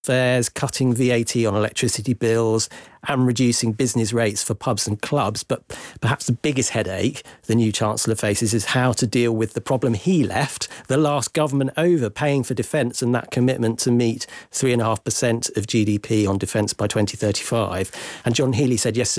fares, cutting VAT on electricity bills, and reducing business rates for pubs and clubs. But perhaps the biggest headache the new Chancellor faces is how to deal with the problem he left the last government over, paying for defence and that commitment to meet 3.5% of GDP on defence by 2035. And John Healey said yesterday